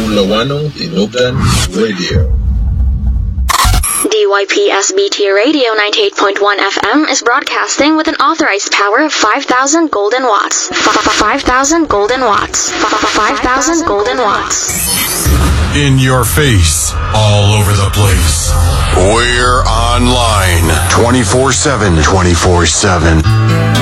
Bulawanon Tinubdan Radio. DYPSBT Radio 98.1 FM is broadcasting with an authorized power of 5,000 golden watts. 5,000 golden watts. 5,000 golden watts. In your face, all over the place. We're online 24/7.